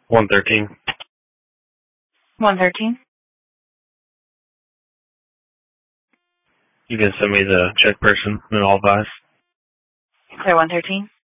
113. 113. You can send me the check person and I'll advise. Sorry, 113.